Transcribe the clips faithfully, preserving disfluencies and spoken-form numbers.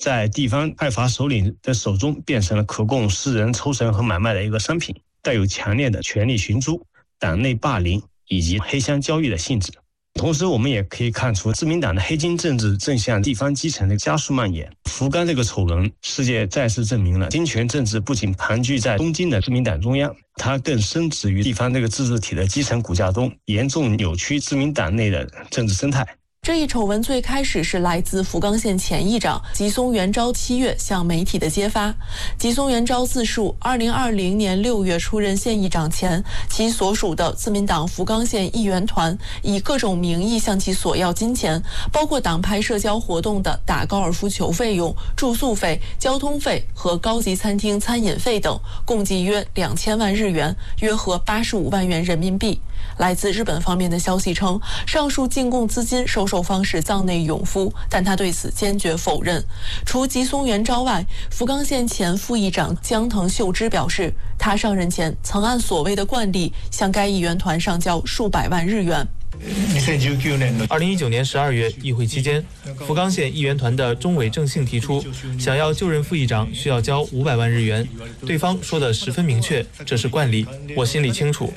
在地方派阀首领的手中变成了可供私人抽成和买卖的一个商品，带有强烈的权力寻租、党内霸凌以及黑箱交易的性质。同时我们也可以看出自民党的黑金政治正向地方基层的加速蔓延。福冈这个丑闻事件再次证明了金权政治不仅盘踞在东京的自民党中央，它更深植于地方这个自治体的基层骨架中，严重扭曲自民党内的政治生态。 这一丑闻最开始是来自福冈县前议长吉松元昭七月向媒体的揭发。吉松元昭自述，二零二零年六月出任县议长前，其所属的自民党福冈县议员团以各种名义向其索要金钱，包括党派社交活动的打高尔夫球费用、住宿费、交通费和高级餐厅餐饮费等，共计约两千万日元，约合八十五万元人民币。来自日本方面的消息称，上述进贡资金收受方是藏内永夫，但他对此坚决否认。除吉松元昭外，福冈县前副议长江藤秀之表示，他上任前曾按所谓的惯例向该议员团上交数百万日元。 二零一九年十二月议会期间，福冈县议员团的中尾正幸提出，想要就任副议长需要交五百万日元，对方说的十分明确，这是惯例，我心里清楚。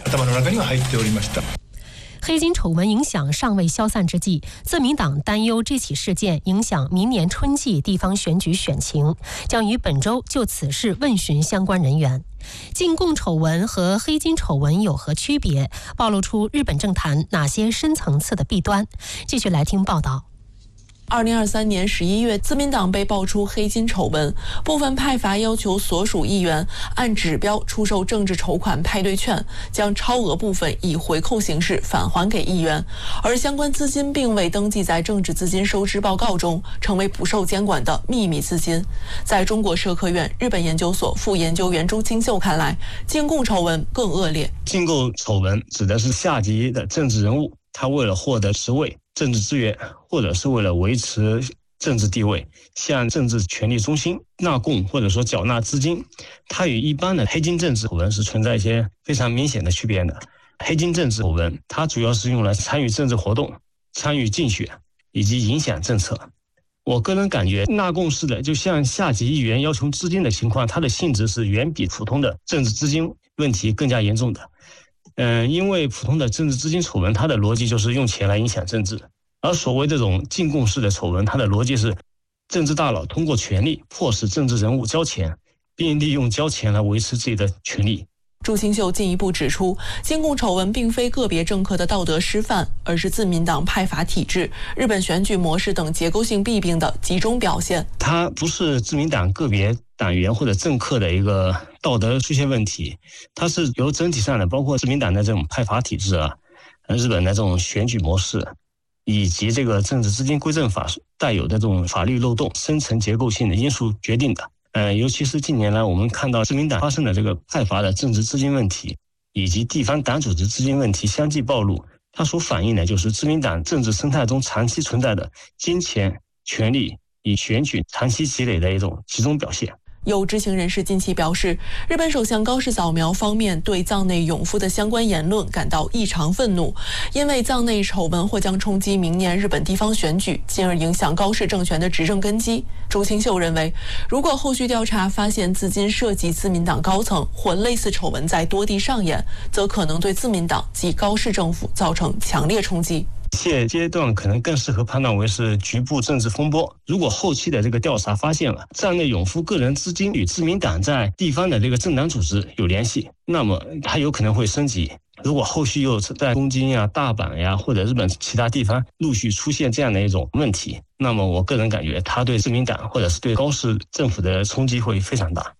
黑金丑闻影响尚未消散之际，自民党担忧这起事件影响明年春季地方选举选情，将于本周就此事问询相关人员。进贡丑闻和黑金丑闻有何区别？暴露出日本政坛哪些深层次的弊端？继续来听报道。 二零二三年十一月，自民党被爆出黑金丑闻，部分派阀要求所属议员按指标出售政治筹款派对券，将超额部分以回扣形式返还给议员，而相关资金并未登记在政治资金收支报告中，成为不受监管的秘密资金。在中国社科院日本研究所副研究员朱清秀看来，进贡丑闻更恶劣。 进贡丑闻指的是下级的政治人物，他为了获得职位、政治资源，或者是为了维持政治地位，向政治权力中心纳贡或者说缴纳资金。它与一般的黑金政治丑闻是存在一些非常明显的区别的。黑金政治丑闻它主要是用来参与政治活动、参与竞选以及影响政策。我个人感觉纳贡式的就向下级议员要求资金的情况，它的性质是远比普通的政治资金问题更加严重的。嗯，因为普通的政治资金丑闻，它的逻辑就是用钱来影响政治，而所谓这种进贡式的丑闻，它的逻辑是政治大佬通过权力迫使政治人物交钱，并利用交钱来维持自己的权利。 朱清秀进一步指出，进贡丑闻并非个别政客的道德失范，而是自民党派阀体制、日本选举模式等结构性弊病的集中表现。 它不是自民党个别党员或者政客的一个道德出现问题，它是由整体上的，包括自民党的这种派阀体制啊，日本的这种选举模式，以及这个政治资金规正法带有的这种法律漏洞、深层结构性的因素决定的。呃，尤其是近年来我们看到自民党发生的这个派阀的政治资金问题，以及地方党组织资金问题相继暴露，它所反映的就是自民党政治生态中长期存在的金钱、权力与选举长期积累的一种集中表现。 有知情人士近期表示，日本首相高市早苗方面对藏内永夫的相关言论感到异常愤怒，因为藏内丑闻或将冲击明年日本地方选举，进而影响高市政权的执政根基。朱清秀认为，如果后续调查发现资金涉及自民党高层或类似丑闻在多地上演，则可能对自民党及高市政府造成强烈冲击。 现阶段可能更适合判断为是局部政治风波。如果后期的这个调查发现了藏内永夫个人资金与自民党在地方的这个政党组织有联系，那么它有可能会升级。如果后续又在东京呀、大阪呀或者日本其他地方陆续出现这样的一种问题，那么我个人感觉它对自民党或者是对高市政府的冲击会非常大。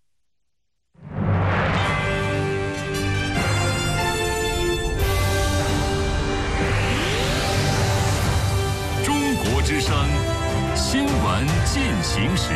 之声新闻进行时，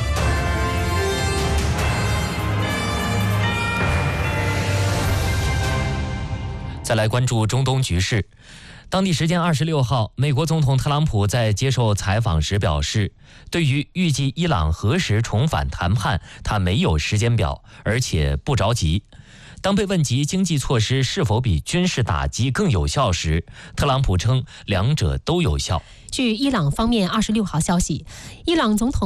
再来关注中东局势。当地时间二十六号，美国总统特朗普在接受采访时表示，对于预计伊朗何时重返谈判，他没有时间表，而且不着急。当被问及经济措施是否比军事打击更有效时，特朗普称两者都有效。 据伊朗方面二十六号消息，伊朗总统